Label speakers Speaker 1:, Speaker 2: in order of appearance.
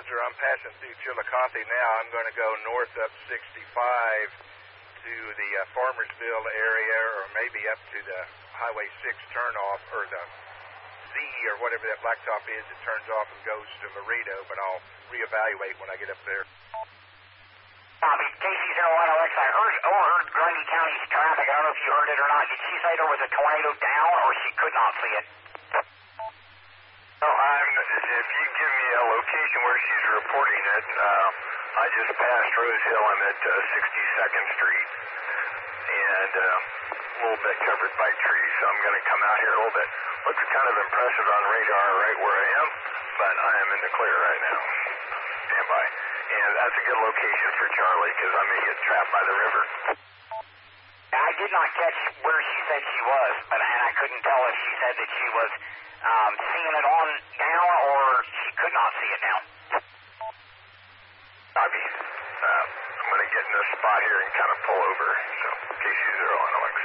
Speaker 1: Roger. I'm passing through Chillicothe now. I'm going to go north up 65 to the Farmersville area, or maybe up to the Highway 6 turnoff, or the Z, or whatever that blacktop is that turns off and goes to Laredo, but I'll reevaluate when I get up there.
Speaker 2: Casey's in Orlando X. I overheard Grundy County's traffic. I don't know if you heard it or not. Did she say there was a tornado down, or she could not see it?
Speaker 3: No, if you give me a location where she's reporting it, I just passed Rose Hill. I'm at 62nd Street, and a little bit covered by trees, so I'm going to come out here a little bit. Looks kind of impressive on radar right where I am, but I am in the clear right now. Stand by. And that's a good location for Charlie, because I may get trapped by the river.
Speaker 2: I did not catch where she said she was, and I couldn't tell if she said that she was seeing it on down or she could not see it now.
Speaker 3: I'm going to get in this spot here and kind of pull over, so in case she's there on Alexa.